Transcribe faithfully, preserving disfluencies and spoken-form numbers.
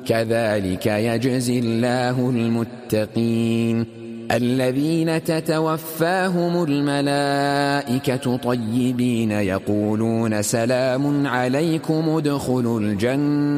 كذلك يجزي الله المتقين الذين تتوفاهم الملائكة طيبين يقولون سلام عليكم ادخلوا الجنة